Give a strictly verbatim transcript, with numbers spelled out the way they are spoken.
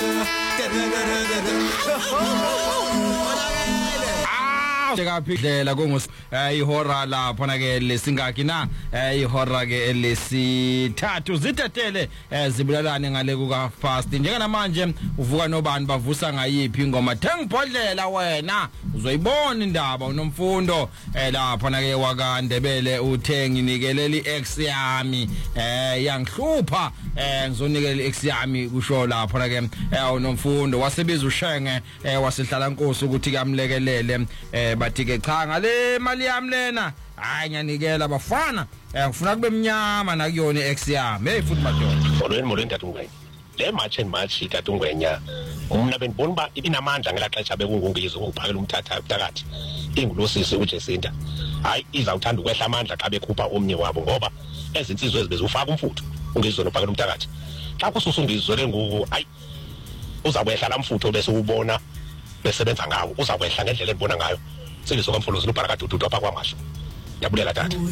Jekaphidlela kongus ihora lapha na ke lesingaki na ihora ke lesithathu zitetele zibulalane ngale kuka fast njengana manje uvuka nobani bavusa ngayiphi ingoma thengibhodlela wena uzoyibona indaba unomfundo lapha na ke wakandebele uthengi nikelela iex yami eh yangihlupha eh ngizonikela iex yami kusho lapha na ke unomfundo wasebiza ushenge wasihlala Nkosi ukuthi kamlekelele eh bathi ke cha ngale mali yami lena hayi ngiyanikela bafana ngifuna kube mnyama nakuyona iex yami hey futhi madoda molweni molweni tatungwenya le match and match tatungwenya umna benibona ba ibinamandla ngelaxesha bekungungizo ukuphakela umthatha phakathi ingulosisi uJesinta hayi izawuthanda ukwehla amandla xa bekhupha omnye wabo ngoba ezinsizwe ezibezufaka umfutho ungizwe nophakela umtakathi xa kususa ungizwe lenguku hayi uzakwehla lamfutho bese ubona besebenza ngawo uzakwehla ngendlela enibona ngayo Seliso kamfolozi lubharaka dudu apha kwamasho yabulela tata